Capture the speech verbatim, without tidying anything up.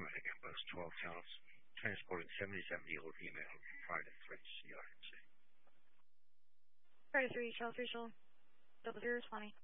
paramedic at West twelve South, transporting seventy-seven-year-old female prior to threats to the emergency. Prior to three, Charles Rachel, double zero twenty.